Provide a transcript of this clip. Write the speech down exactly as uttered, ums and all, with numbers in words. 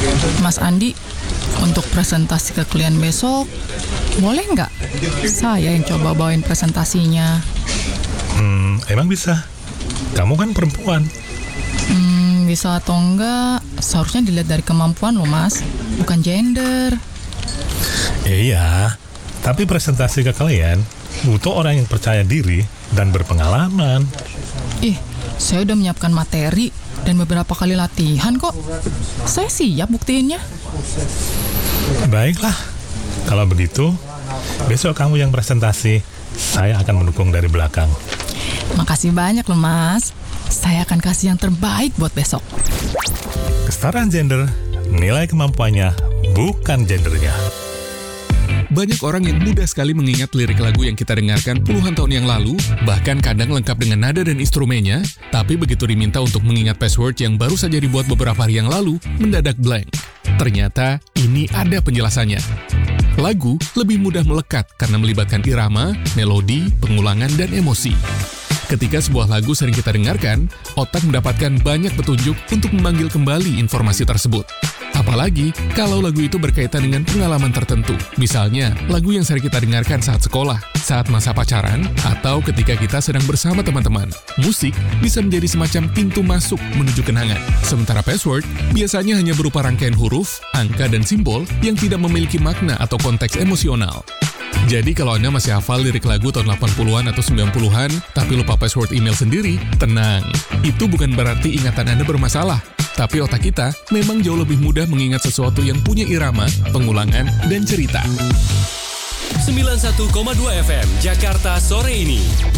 Mas Andi, untuk presentasi ke klien besok, boleh nggak saya yang coba bawain presentasinya? Hmm, emang bisa? Kamu kan perempuan. Hmm, bisa atau enggak, seharusnya dilihat dari kemampuan loh mas, bukan gender. Iya, tapi presentasi ke klien butuh orang yang percaya diri dan berpengalaman. Ih, saya udah menyiapkan materi dan beberapa kali latihan kok. Saya siap buktiinnya. Baiklah, kalau begitu, besok kamu yang presentasi, saya akan mendukung dari belakang. Makasih banyak loh mas. Saya akan kasih yang terbaik buat besok. Kesetaraan gender, nilai kemampuannya, bukan gendernya. Banyak orang yang mudah sekali mengingat lirik lagu yang kita dengarkan puluhan tahun yang lalu, bahkan kadang lengkap dengan nada dan instrumennya, tapi begitu diminta untuk mengingat password yang baru saja dibuat beberapa hari yang lalu, mendadak blank. Ternyata, ini ada penjelasannya. Lagu lebih mudah melekat karena melibatkan irama, melodi, pengulangan, dan emosi. Ketika sebuah lagu sering kita dengarkan, otak mendapatkan banyak petunjuk untuk memanggil kembali informasi tersebut. Apalagi kalau lagu itu berkaitan dengan pengalaman tertentu. Misalnya, lagu yang sering kita dengarkan saat sekolah, saat masa pacaran, atau ketika kita sedang bersama teman-teman. Musik bisa menjadi semacam pintu masuk menuju kenangan. Sementara password biasanya hanya berupa rangkaian huruf, angka, dan simbol yang tidak memiliki makna atau konteks emosional. Jadi kalau Anda masih hafal lirik lagu tahun delapan puluhan atau sembilan puluhan, tapi lupa password email sendiri, tenang. Itu bukan berarti ingatan Anda bermasalah. Tapi otak kita memang jauh lebih mudah mengingat sesuatu yang punya irama, pengulangan, dan cerita. sembilan puluh satu koma dua F M Jakarta sore ini.